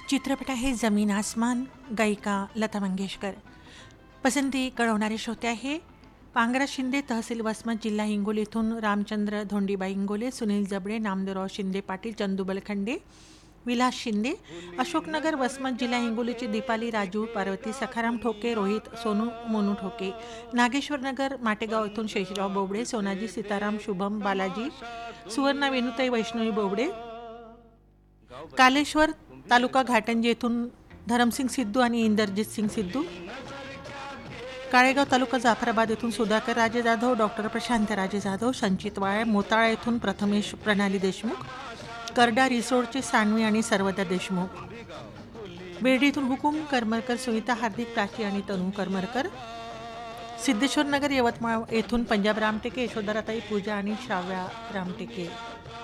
चित्रपट आहे जमीन आसमान. गायिका लता मंगेशकर. पसंती कळवणारे श्रोते आहे पांगरा शिंदे, तहसील वसमत, जिल्हा हिंगोली येथून रामचंद्र धोंडीबाई हिंगोले, सुनील जबडे, नामदेवराव शिंदे पाटील, चंदू बलखंडे, विलास शिंदे. अशोकनगर वसमत, जिल्हा हिंगोलीची दीपाली राजू पार्वती, सखाराम ठोके, रोहित सोनू मोनू ठोके. नागेश्वर नगर माटेगाव येथून शेषराव बोबडे, सोनाजी सीताराम, शुभम बालाजी, सुवर्णा वेणुताई, वैष्णवी बोबडे. कालेश्वर तालुका घाटंजी येथून धरमसिंग सिद्धू आणि इंदरजीत सिंग सिद्धू. काळेगाव तालुका जाफराबाद येथून सुधाकर राजे जाधव, डॉक्टर प्रशांत राजे जाधव, संचित वाळे. मोताळा येथून प्रथमेश प्रणाली देशमुख. करडा रिसोडचे सानवी आणि सर्वदा देशमुख. बेर्डी येथून हुकुम करमरकर, सुनीता हार्दिक, प्राची आणि तनू करमरकर. सिद्धेश्वर नगर यवतमाळ येथून पंजाब रामटेके, यशोधराताई, पूजा आणि श्राव्या रामटेके.